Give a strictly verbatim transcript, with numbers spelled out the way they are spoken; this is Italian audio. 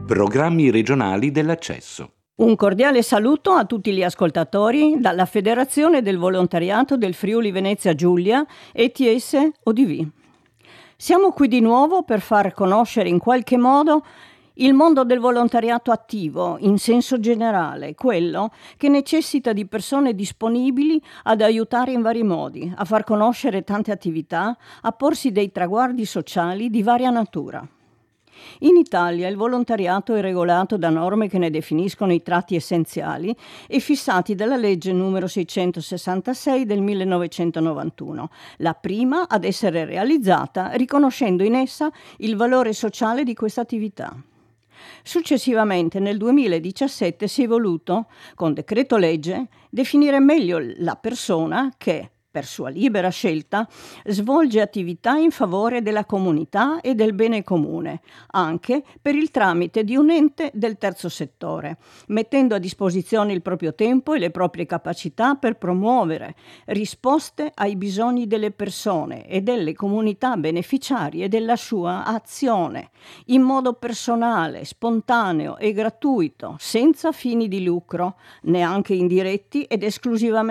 Programmi regionali dell'accesso. Un cordiale saluto a tutti gli ascoltatori dalla Federazione del Volontariato del Friuli Venezia Giulia E T S O D V. Siamo qui di nuovo per far conoscere in qualche modo il mondo del volontariato attivo, in senso generale, quello che necessita di persone disponibili ad aiutare in vari modi, a far conoscere tante attività, a porsi dei traguardi sociali di varia natura. In Italia il volontariato è regolato da norme che ne definiscono i tratti essenziali e fissati dalla legge numero seicentosessantasei del millenovecentonovantuno, la prima ad essere realizzata riconoscendo in essa il valore sociale di questa attività. Successivamente, nel duemiladiciassette, si è voluto, con decreto legge, definire meglio la persona che, per sua libera scelta, svolge attività in favore della comunità e del bene comune, anche per il tramite di un ente del terzo settore, mettendo a disposizione il proprio tempo e le proprie capacità per promuovere risposte ai bisogni delle persone e delle comunità beneficiarie della sua azione, in modo personale, spontaneo e gratuito, senza fini di lucro, neanche indiretti ed esclusivamente